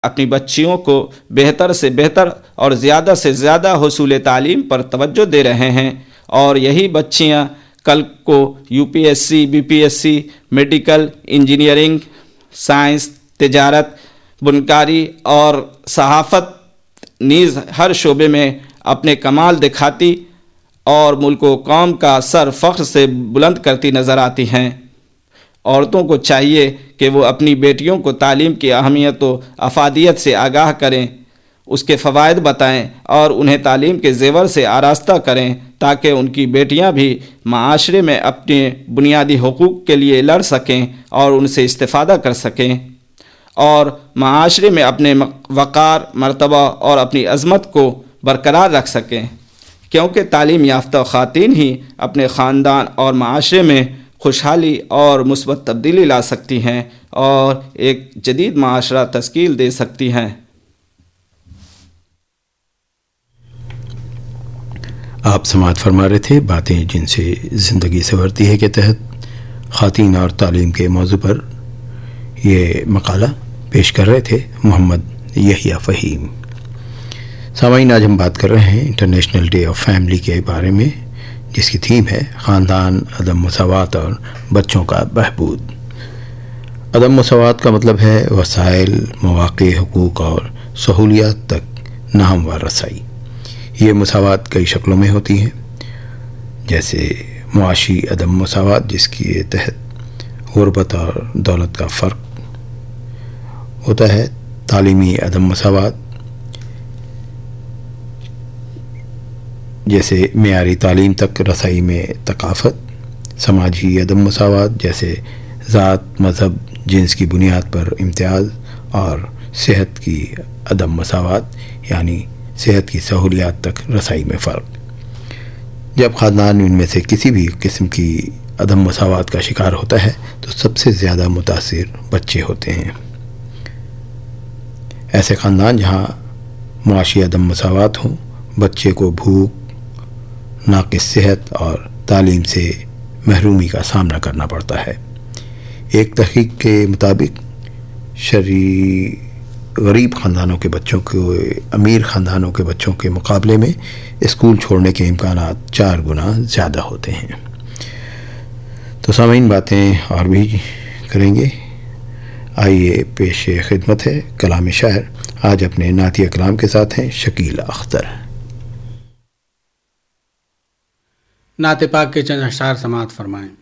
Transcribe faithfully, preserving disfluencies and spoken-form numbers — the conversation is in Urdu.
اپنی بچیوں کو بہتر سے بہتر اور زیادہ سے زیادہ حصول تعلیم پر توجہ دے رہے ہیں، اور یہی بچیاں کل کو U P S C, B P S C, medical, engineering, science, تجارت، بنکاری اور صحافت نیز ہر شعبے میں اپنے کمال دکھاتی اور ملک و قوم کا سر فخر سے بلند کرتی نظر آتی ہیں۔ عورتوں کو چاہیے کہ وہ اپنی بیٹیوں کو تعلیم کی اہمیت و افادیت سے آگاہ کریں، اس کے فوائد بتائیں اور انہیں تعلیم کے زیور سے آراستہ کریں، تاکہ ان کی بیٹیاں بھی معاشرے میں اپنے بنیادی حقوق کے لیے لڑ سکیں اور ان سے استفادہ کر سکیں، اور معاشرے میں اپنے وقار، مرتبہ اور اپنی عظمت کو برقرار رکھ سکیں، کیونکہ تعلیم یافتہ خواتین ہی اپنے خاندان اور معاشرے میں خوشحالی اور مثبت تبدیلی لا سکتی ہیں اور ایک جدید معاشرہ تشکیل دے سکتی ہیں۔ آپ سماعت فرما رہے تھے باتیں جن سے زندگی سنورتی ہے کے تحت خواتین اور تعلیم کے موضوع پر یہ مقالہ پیش کر رہے تھے محمد یحییٰ فہیم۔ سامعین، آج ہم بات کر رہے ہیں انٹرنیشنل ڈے آف فیملی کے بارے میں، جس کی تھیم ہے خاندان، عدم مساوات اور بچوں کا بہبود۔ عدم مساوات کا مطلب ہے وسائل، مواقع، حقوق اور سہولیات تک ناہموار رسائی۔ یہ مساوات کئی شکلوں میں ہوتی ہیں، جیسے معاشی عدم مساوات، جس کے تحت غربت اور دولت کا فرق ہوتا ہے، تعلیمی عدم مساوات، جیسے معیاری تعلیم تک رسائی میں ثقافت، سماجی عدم مساوات، جیسے ذات، مذہب، جنس کی بنیاد پر امتیاز، اور صحت کی عدم مساوات، یعنی صحت کی سہولیات تک رسائی میں فرق۔ جب خاندان ان میں سے کسی بھی قسم کی عدم مساوات کا شکار ہوتا ہے تو سب سے زیادہ متاثر بچے ہوتے ہیں۔ ایسے خاندان جہاں معاشی عدم مساوات ہوں، بچے کو بھوک، ناقص صحت اور تعلیم سے محرومی کا سامنا کرنا پڑتا ہے۔ ایک تحقیق کے مطابق شرعی غریب خاندانوں کے بچوں کو امیر خاندانوں کے بچوں کے مقابلے میں اسکول چھوڑنے کے امکانات چار گنا زیادہ ہوتے ہیں۔ تو سامعین، باتیں اور بھی کریں گے، آئیے پیش خدمت ہے کلام شاعر۔ آج اپنے نعتیہ کلام کے ساتھ ہیں شکیل اختر۔ نعت پاک کے چند اشعار سماعت فرمائیں۔